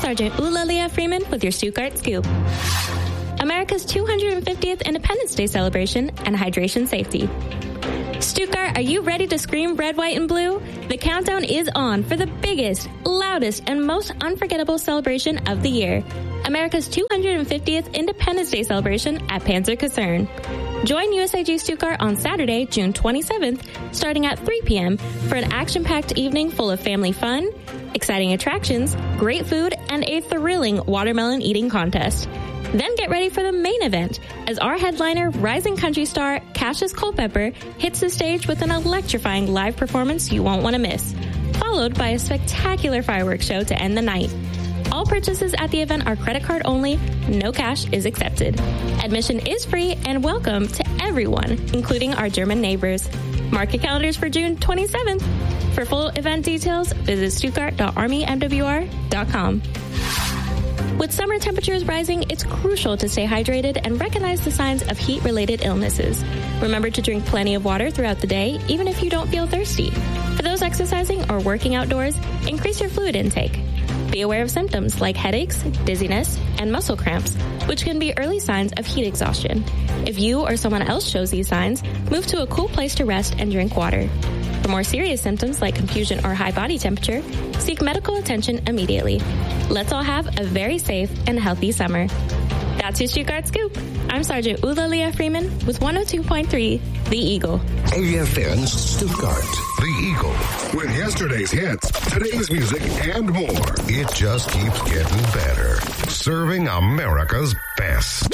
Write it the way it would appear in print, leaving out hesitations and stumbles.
Sergeant Eulalia Freeman with your Stuttgart Scoop. America's 250th Independence Day celebration and hydration safety. Stuttgart, are you ready to scream red, white, and blue? The countdown is on for the biggest, loudest, and most unforgettable celebration of the year. America's 250th Independence Day celebration at Panzer Kaserne. Join USIG Stuttgart on Saturday, June 27th, starting at 3 p.m. for an action-packed evening full of family fun, exciting attractions, great food, and a thrilling watermelon eating contest. Then get ready for the main event as our headliner, rising country star Cassius Culpepper, hits the stage with an electrifying live performance you won't want to miss, followed by a spectacular fireworks show to end the night. All purchases at the event are credit card only. No cash is accepted. Admission is free and welcome to everyone, including our German neighbors. Mark your calendars for June 27th. For full event details, visit stuttgart.armymwr.com. With summer temperatures rising, it's crucial to stay hydrated and recognize the signs of heat-related illnesses. Remember to drink plenty of water throughout the day, even if you don't feel thirsty. For those exercising or working outdoors, increase your fluid intake. Be aware of symptoms like headaches, dizziness, and muscle cramps, which can be early signs of heat exhaustion. If you or someone else shows these signs, move to a cool place to rest and drink water. For more serious symptoms like confusion or high body temperature, seek medical attention immediately. Let's all have a very safe and healthy summer. That's your Stuttgart Scoop. I'm Sergeant Eulalia Freeman with 102.3 The Eagle. AFN Stuttgart. The Eagle. With yesterday's hits, today's music, and more. It just keeps getting better. Serving America's best.